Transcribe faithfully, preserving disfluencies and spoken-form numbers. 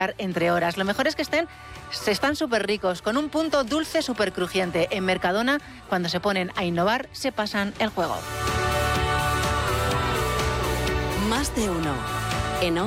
entre horas. Lo mejor es que estén, se están súper ricos, con un punto dulce súper crujiente. En Mercadona, cuando se ponen a innovar, se pasan el juego. Más de uno. En